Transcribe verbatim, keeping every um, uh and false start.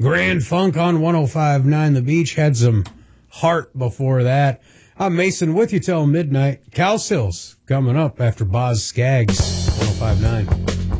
Grand Funk on one oh five point nine The Beach. Had some heart before that. I'm Mason with you till midnight. Cal Sills coming up after Boz Skaggs, one oh five point nine.